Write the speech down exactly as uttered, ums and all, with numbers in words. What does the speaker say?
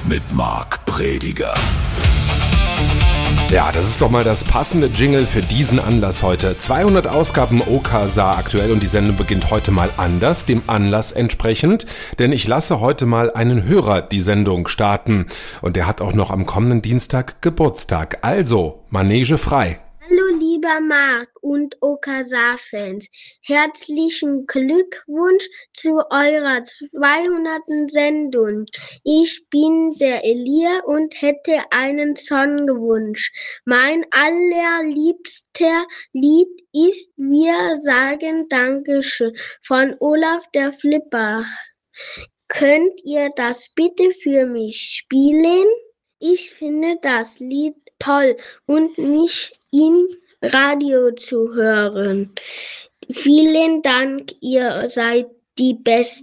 mit Marc Prediger. Ja, das ist doch mal das passende Jingle für diesen Anlass heute. zweihundert Ausgaben OKSAR aktuell und die Sendung beginnt heute mal anders, dem Anlass entsprechend, denn ich lasse heute mal einen Hörer die Sendung starten und der hat auch noch am kommenden Dienstag Geburtstag. Also, Manege frei. Hallo lieber Marc und OKSAR-Fans, herzlichen Glückwunsch zu eurer zweihundertsten Sendung. Ich bin der Elia und hätte einen Songwunsch. Mein allerliebster Lied ist Wir sagen Dankeschön von Olaf der Flipper. Könnt ihr das bitte für mich spielen? Ich finde das Lied toll und nicht im Radio zu hören. Vielen Dank, ihr seid die Besten.